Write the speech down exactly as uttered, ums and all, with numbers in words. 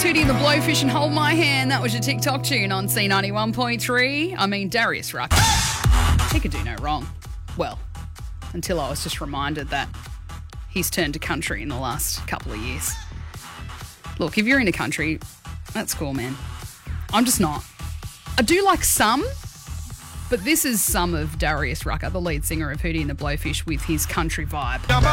Hootie and the Blowfish and Hold My Hand. That was your TikTok tune on C ninety-one point three. I mean, Darius Rucker. He could do no wrong. Well, until I was just reminded that he's turned to country in the last couple of years. Look, if you're into country, that's cool, man. I'm just not. I do like some, but this is some of Darius Rucker, the lead singer of Hootie and the Blowfish, with his country vibe.